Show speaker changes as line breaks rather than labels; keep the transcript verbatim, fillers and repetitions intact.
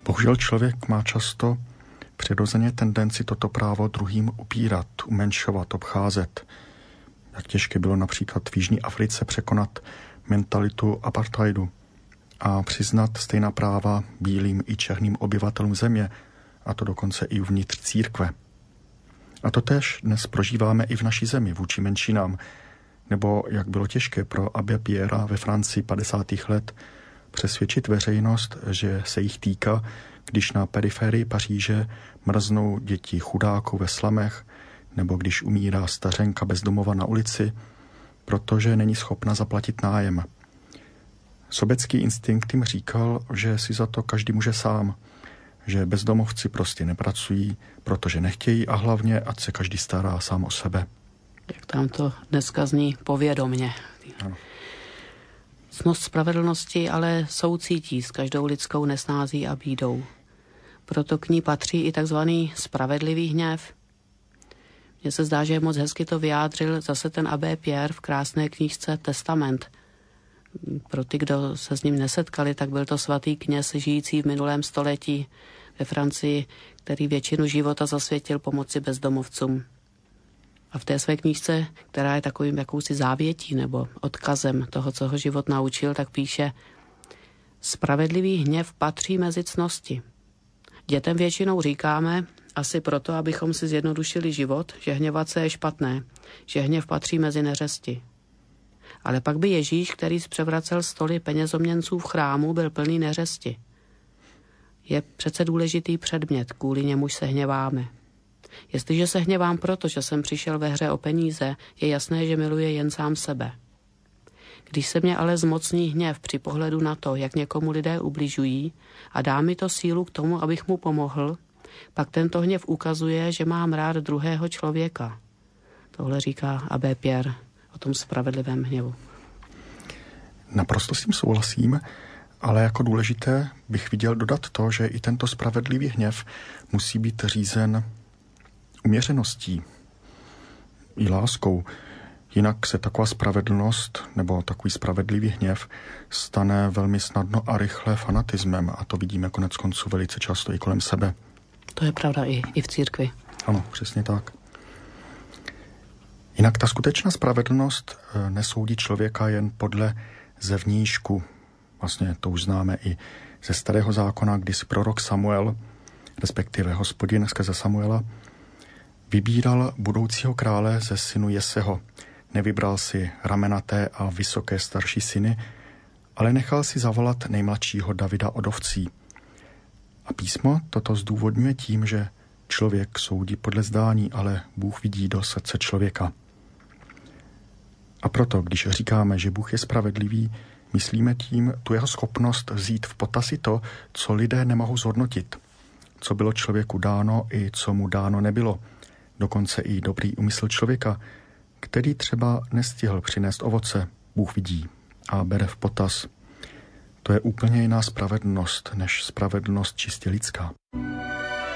Bohužel člověk má často přirozeně tendenci toto právo druhým upírat, umenšovat, obcházet. Jak těžké bylo například v Jižní Africe překonat mentalitu apartheidu a přiznat stejná práva bílým i černým obyvatelům země, a to dokonce i uvnitř církve. A to též dnes prožíváme i v naší zemi vůči menšinám, nebo jak bylo těžké pro Abbé Pierra ve Francii padesátých let přesvědčit veřejnost, že se jich týká, když na periferii Paříže mrznou děti chudáků ve slamech, nebo když umírá stařenka bezdomova na ulici, protože není schopna zaplatit nájem. Sobecký instinkt jim říkal, že si za to každý může sám, že bezdomovci prostě nepracují, protože nechtějí a hlavně, ať se každý stará sám o sebe.
Jak tam to dneska zní povědomně.
Ano.
Ctnost spravedlnosti ale soucítí s každou lidskou nesnází a bídou. Proto k ní patří i takzvaný spravedlivý hněv. Mně se zdá, že moc hezky to vyjádřil zase ten Abbé Pierre v krásné knížce Testament. Pro ty, kdo se s ním nesetkali, tak byl to svatý kněz žijící v minulém století ve Francii, který většinu života zasvětil pomoci bezdomovcům. A v té své knížce, která je takovým jakousi závětí nebo odkazem toho, co ho život naučil, tak píše: spravedlivý hněv patří mezi ctnosti. Dětem většinou říkáme, asi proto, abychom si zjednodušili život, že hněvat se je špatné, že hněv patří mezi neřesti. Ale pak by Ježíš, který zpřevracel stoly penězoměnců v chrámu, byl plný neřesti. Je přece důležitý předmět, kvůli němuž se hněváme. Jestliže se hněvám proto, že jsem přišel ve hře o peníze, je jasné, že miluje jen sám sebe. Když se mě ale zmocní hněv při pohledu na to, jak někomu lidé ubližují, a dá mi to sílu k tomu, abych mu pomohl, pak tento hněv ukazuje, že mám rád druhého člověka. Tohle říká Abbé Pierre o tom spravedlivém hněvu.
Naprosto s tím souhlasím, ale jako důležité bych viděl dodat to, že i tento spravedlivý hněv musí být řízen uměřeností i láskou. Jinak se taková spravedlnost nebo takový spravedlivý hněv stane velmi snadno a rychle fanatismem, a to vidíme konec konců velice často i kolem sebe.
To je pravda i, i v církvi.
Ano, přesně tak. Jinak ta skutečná spravedlnost nesoudí člověka jen podle zevníšku. Vlastně to už známe i ze Starého zákona, kdy si prorok Samuel, respektive Hospodin skrze Samuela, vybíral budoucího krále ze synu Jeseho. Nevybral si ramenaté a vysoké starší syny, ale nechal si zavolat nejmladšího Davida od ovcí. A písmo toto zdůvodňuje tím, že člověk soudí podle zdání, ale Bůh vidí do srdce člověka. A proto, když říkáme, že Bůh je spravedlivý, myslíme tím tu jeho schopnost vzít v potaz i to, co lidé nemohou zhodnotit, co bylo člověku dáno i co mu dáno nebylo, dokonce i dobrý úmysl člověka, který třeba nestihl přinést ovoce, Bůh vidí a bere v potaz. To je úplně jiná spravedlnost, než spravedlnost čistě lidská.